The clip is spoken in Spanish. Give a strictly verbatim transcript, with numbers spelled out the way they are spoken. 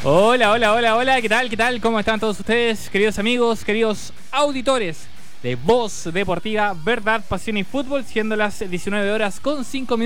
Hola, hola, hola, hola, ¿qué tal? ¿Qué tal? ¿Cómo están todos ustedes, queridos amigos, queridos auditores de Voz Deportiva, Verdad, Pasión y Fútbol, siendo las diecinueve horas con cinco minutos?